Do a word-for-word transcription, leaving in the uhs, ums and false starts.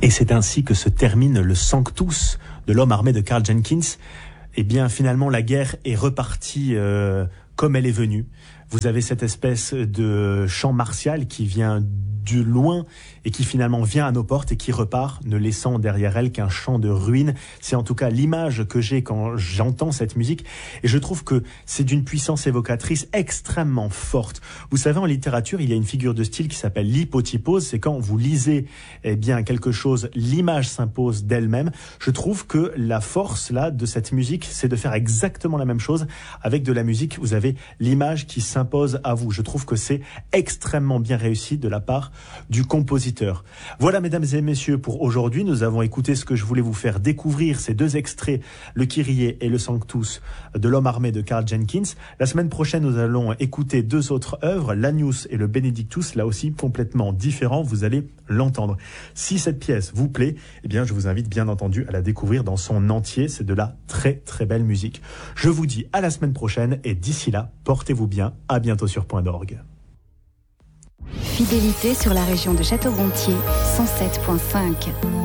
Et c'est ainsi que se termine le Sanctus de l'homme armé de Karl Jenkins. Eh bien, finalement, la guerre est repartie euh, comme elle est venue. Vous avez cette espèce de chant martial qui vient du loin et qui finalement vient à nos portes et qui repart, ne laissant derrière elle qu'un champ de ruines. C'est en tout cas l'image que j'ai quand j'entends cette musique, et je trouve que c'est d'une puissance évocatrice extrêmement forte. Vous savez, en littérature, il y a une figure de style qui s'appelle l'hypotypose. C'est quand vous lisez eh bien quelque chose, l'image s'impose d'elle-même. Je trouve que la force là de cette musique, c'est de faire exactement la même chose avec de la musique. Vous avez l'image qui s'impose à vous. Je trouve que c'est extrêmement bien réussi de la part du compositeur. Voilà, mesdames et messieurs, pour aujourd'hui. Nous avons écouté ce que je voulais vous faire découvrir, ces deux extraits, le Kyrie et le Sanctus de l'homme armé de Karl Jenkins. La semaine prochaine, nous allons écouter deux autres œuvres, l'Agnus et le Benedictus, là aussi complètement différents, vous allez l'entendre. Si cette pièce vous plaît, eh bien, je vous invite bien entendu à la découvrir dans son entier. C'est de la très très belle musique. Je vous dis à la semaine prochaine, et d'ici là, portez-vous bien. À bientôt sur Point d'Orgue. Fidélité sur la région de Château-Gontier, cent sept virgule cinq.